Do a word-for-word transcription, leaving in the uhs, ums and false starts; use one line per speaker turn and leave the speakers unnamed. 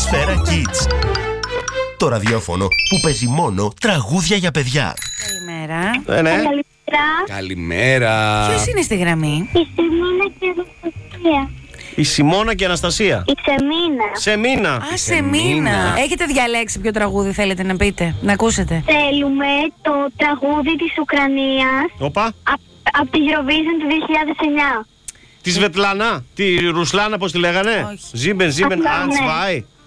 Σφαίρα Kids. Το ραδιόφωνο που παίζει μόνο τραγούδια για παιδιά.
Καλημέρα.
Ε, ναι.
Καλημέρα.
Καλημέρα.
Ποιος είναι στη γραμμή?
Η Σεμίνα και η Αναστασία.
Η Σιμώνα και η Αναστασία.
Η Σεμίνα.
Σεμίνα.
Α, σε μήνα. Έχετε διαλέξει ποιο τραγούδι θέλετε να πείτε, να ακούσετε?
Θέλουμε το τραγούδι της Ουκρανίας
Οπα.
από τη Eurovision του δύο χιλιάδες εννιά.
Τη Σβετλάνα. Τη Ρουσλάνα, πώς τη λέγανε.
Όχι.
Ζίμπεν, Ζίμπεν,
Απλά,
Αντς
ναι.
Βάι.